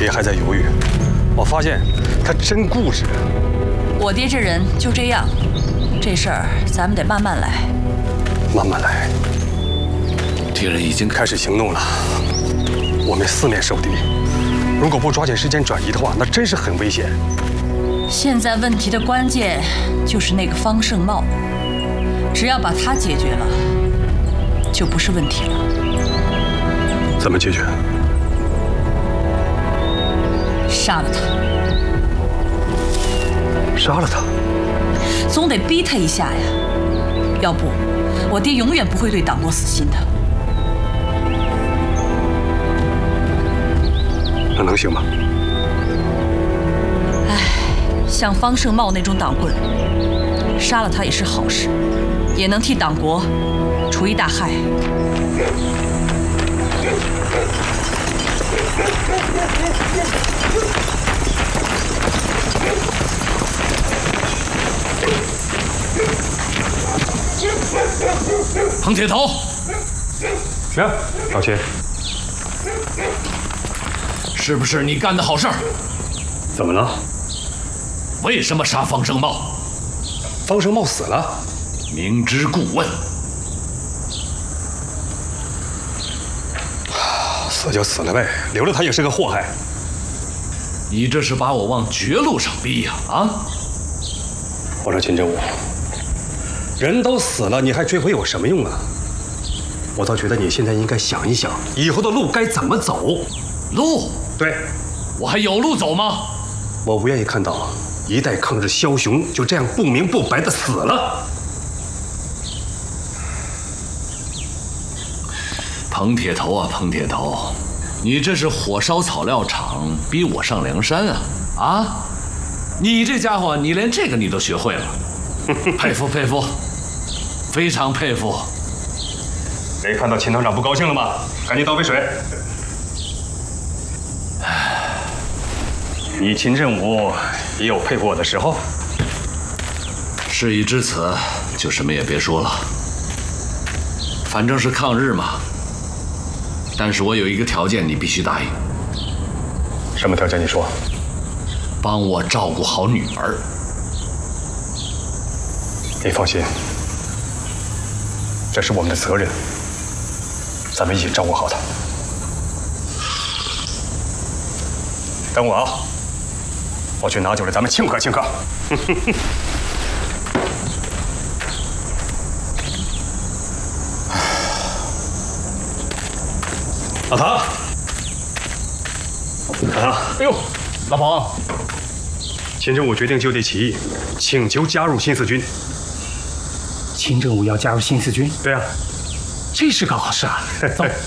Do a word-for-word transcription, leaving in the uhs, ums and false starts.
爹还在犹豫，我发现他真固执。 我爹这人就这样，这事儿咱们得慢慢来。 慢慢来。 敌人已经开始行动了，我们四面受敌，如果不抓紧时间转移的话，那真是很危险。 现在问题的关键就是那个方胜茂，只要把他解决了，就不是问题了。 怎么解决？ 杀了他。 杀了他？ 总得逼他一下呀，要不我爹永远不会对党国死心的。 那能行吗？ 唉，像方胜茂那种党棍，杀了他也是好事，也能替党国除一大害。 彭铁头， 行，老秦， 是不是你干的好事儿？ 怎么了？ 为什么杀方胜茂？ 方胜茂死了， 明知故问。 死就死了呗，留着他也是个祸害。 你这是把我往绝路上逼呀！啊！ 我说秦正武，人都死了，你还追回有什么用啊？我倒觉得你现在应该想一想，以后的路该怎么走。 路？ 对， 我还有路走吗？ 我不愿意看到一代抗日枭雄就这样不明不白的死了。 彭铁头啊，彭铁头，你这是火烧草料场，逼我上梁山啊！啊，你这家伙，你连这个你都学会了，佩服佩服，非常佩服。 没看到秦团长不高兴了吗？赶紧倒杯水。你秦振武也有佩服我的时候。 事已至此，就什么也别说了。反正是抗日嘛。但是我有一个条件，你必须答应。 什么条件？你说。 帮我照顾好女儿。 你放心，这是我们的责任，咱们一起照顾好她。等我啊，我去拿酒来，咱们庆贺庆贺。老唐，老唐， 哎呦，老彭， 秦正武决定就地起义，请求加入新四军。 秦正武要加入新四军？ 对啊， 这是个好事啊！走。